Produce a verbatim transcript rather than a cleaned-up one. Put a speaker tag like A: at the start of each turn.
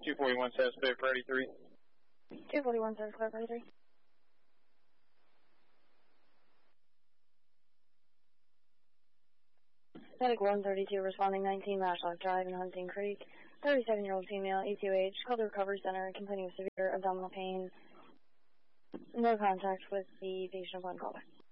A: two forty-one says clear for eighty-three.
B: two forty-one says clear for eighty-three. Medic one thirty-two responding nineteen Matchlock Drive in Hunting Creek. thirty-seven-year-old female, E two H, called the recovery center, complaining of severe abdominal pain. No contact with the patient upon callback.